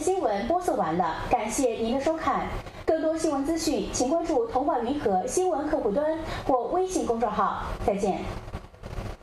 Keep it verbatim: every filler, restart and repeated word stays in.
新闻播送完了，感谢您的收看。更多新闻资讯，请关注童话云和新闻客户端或微信公众号。再见。